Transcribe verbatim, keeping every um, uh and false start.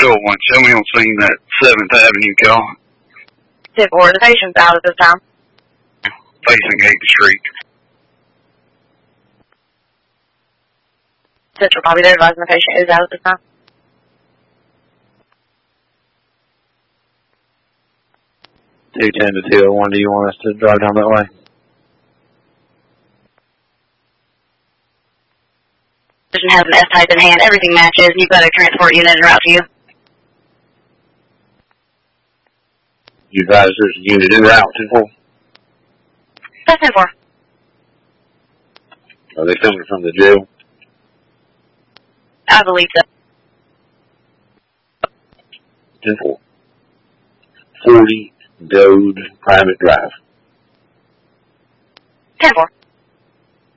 two oh one, show me on scene that seventh Avenue call. ten four, the patient's out at this time. Facing eighth Street. Central copy there, advising the patient is out at this time. two ten to two oh one, do you want us to drive down that way? Patient has an S-type in hand, everything matches. You've got a transport unit en route to you. You advise there's a unit en route, ten four? That's ten four. Are they coming from the jail? I believe so. ten four. forty Dode Private Drive. ten four.